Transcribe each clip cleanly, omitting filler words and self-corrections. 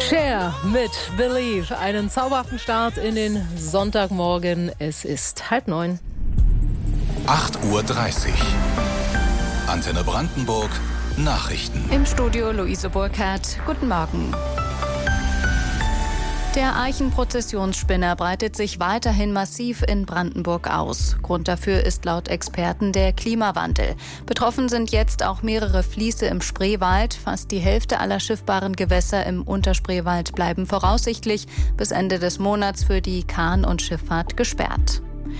Cher mit Believe. Einen zauberhaften Start in den Sonntagmorgen. Es ist 8:30. 8:30 Uhr. Antenne Brandenburg. Nachrichten. Im Studio Luise Burkhardt. Guten Morgen. Der Eichenprozessionsspinner breitet sich weiterhin massiv in Brandenburg aus. Grund dafür ist laut Experten der Klimawandel. Betroffen sind jetzt auch mehrere Fließe im Spreewald. Fast die Hälfte aller schiffbaren Gewässer im Unterspreewald bleiben voraussichtlich bis Ende des Monats für die Kahn- und Schifffahrt gesperrt.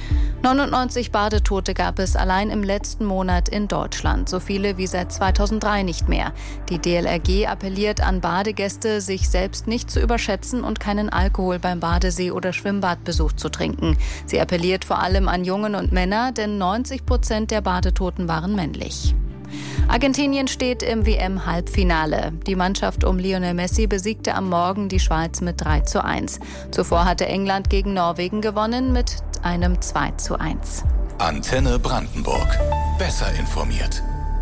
99 Badetote gab es allein im letzten Monat in Deutschland. So viele wie seit 2003 nicht mehr. Die DLRG appelliert an Badegäste, sich selbst nicht zu überschätzen und keinen Alkohol beim Badesee- oder Schwimmbadbesuch zu trinken. Sie appelliert vor allem an Jungen und Männer, denn 90% der Badetoten waren männlich. Argentinien steht im WM-Halbfinale. Die Mannschaft um Lionel Messi besiegte am Morgen die Schweiz mit 3:1. Zuvor hatte England gegen Norwegen gewonnen mit einem 2:1. Antenne Brandenburg. Besser informiert.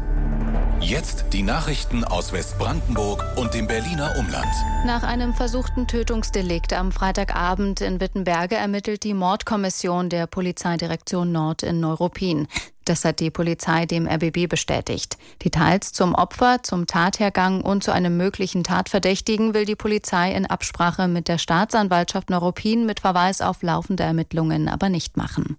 Jetzt die Nachrichten aus Westbrandenburg und dem Berliner Umland. Nach einem versuchten Tötungsdelikt am Freitagabend in Wittenberge ermittelt die Mordkommission der Polizeidirektion Nord in Neuruppin. Das hat die Polizei dem RBB bestätigt. Details zum Opfer, zum Tathergang und zu einem möglichen Tatverdächtigen will die Polizei in Absprache mit der Staatsanwaltschaft Neuruppin mit Verweis auf laufende Ermittlungen aber nicht machen.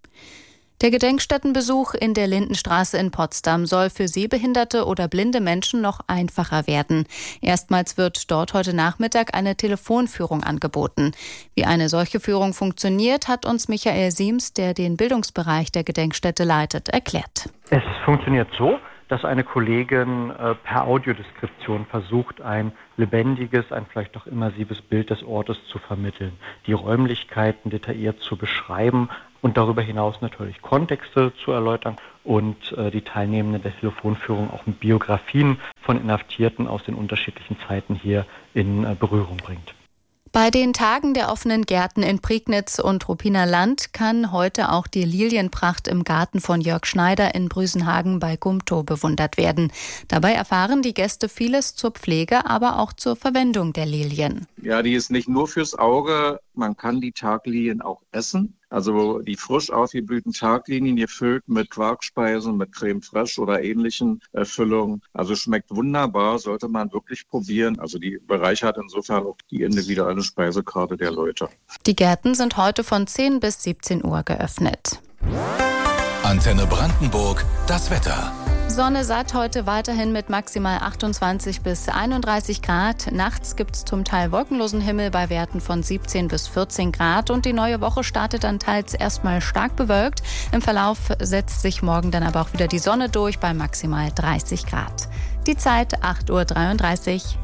Der Gedenkstättenbesuch in der Lindenstraße in Potsdam soll für sehbehinderte oder blinde Menschen noch einfacher werden. Erstmals wird dort heute Nachmittag eine Telefonführung angeboten. Wie eine solche Führung funktioniert, hat uns Michael Siems, der den Bildungsbereich der Gedenkstätte leitet, erklärt. Es funktioniert so, dass eine Kollegin per Audiodeskription versucht, ein lebendiges, ein vielleicht auch immersives Bild des Ortes zu vermitteln, die Räumlichkeiten detailliert zu beschreiben und darüber hinaus natürlich Kontexte zu erläutern und die Teilnehmenden der Telefonführung auch mit Biografien von Inhaftierten aus den unterschiedlichen Zeiten hier in Berührung bringt. Bei den Tagen der offenen Gärten in Prignitz und Ruppiner Land kann heute auch die Lilienpracht im Garten von Jörg Schneider in Brüsenhagen bei Gumtow bewundert werden. Dabei erfahren die Gäste vieles zur Pflege, aber auch zur Verwendung der Lilien. Ja, die ist nicht nur fürs Auge, man kann die Taglilien auch essen. Also die frisch ausgeblühten Taglilien gefüllt mit Quarkspeisen, mit Creme fraiche oder ähnlichen Füllungen. Also schmeckt wunderbar, sollte man wirklich probieren. Also die bereichert insofern auch die individuelle Speisekarte der Leute. Die Gärten sind heute von 10 bis 17 Uhr geöffnet. Antenne Brandenburg, das Wetter. Sonne satt heute weiterhin mit maximal 28 bis 31 Grad. Nachts gibt es zum Teil wolkenlosen Himmel bei Werten von 17 bis 14 Grad. Und die neue Woche startet dann teils erstmal stark bewölkt. Im Verlauf setzt sich morgen dann aber auch wieder die Sonne durch bei maximal 30 Grad. Die Zeit 8:33 Uhr.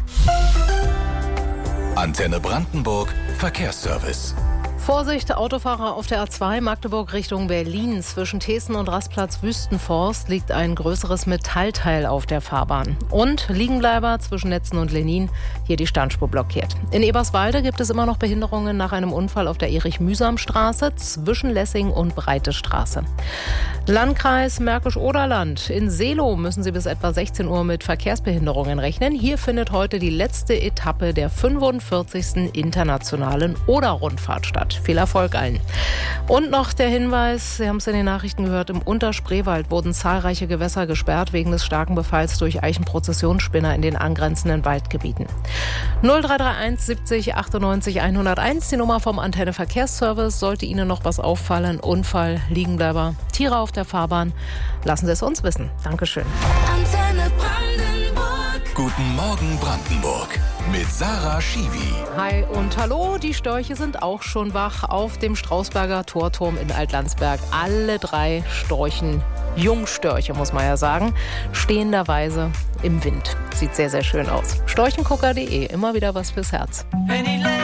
Antenne Brandenburg, Verkehrsservice. Vorsicht, Autofahrer auf der A2 Magdeburg Richtung Berlin. Zwischen Thesen und Rastplatz Wüstenforst liegt ein größeres Metallteil auf der Fahrbahn. Und Liegenbleiber zwischen Netzen und Lenin, hier die Standspur blockiert. In Eberswalde gibt es immer noch Behinderungen nach einem Unfall auf der Erich-Mühsam-Straße zwischen Lessing und Breite Straße. Landkreis Märkisch-Oderland. In Seelow müssen Sie bis etwa 16 Uhr mit Verkehrsbehinderungen rechnen. Hier findet heute die letzte Etappe der 45. internationalen Oder-Rundfahrt statt. Viel Erfolg allen. Und noch der Hinweis, Sie haben es in den Nachrichten gehört, im Unterspreewald wurden zahlreiche Gewässer gesperrt wegen des starken Befalls durch Eichenprozessionsspinner in den angrenzenden Waldgebieten. 0331 70 98 101, die Nummer vom Antenne Verkehrsservice. Sollte Ihnen noch was auffallen, Unfall, Liegenbleiber, Tiere auf der Fahrbahn, lassen Sie es uns wissen. Dankeschön. Antenne Brandenburg. Guten Morgen Brandenburg. Mit Sarah Schiwi. Hi und hallo, die Störche sind auch schon wach auf dem Strausberger Torturm in Altlandsberg. Alle 3 Storchen, Jungstörche muss man ja sagen, stehenderweise im Wind. Sieht sehr, sehr schön aus. Storchengucker.de, immer wieder was fürs Herz.